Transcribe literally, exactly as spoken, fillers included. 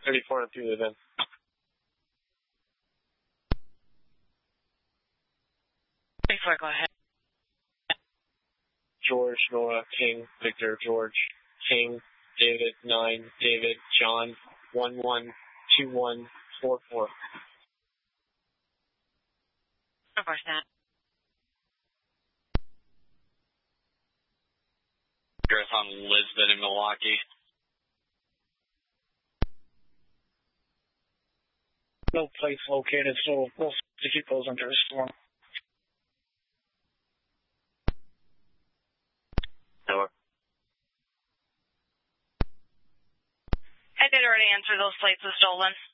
thirty-four and three live in. thirty-four, go ahead. George, Nora, King, Victor, George, King, David, nine, David, John, one one two one four four. Of course not. Address on Lisbon in Milwaukee. No plates located, so we'll to keep those under a storm. Over. I did already answer those plates as stolen.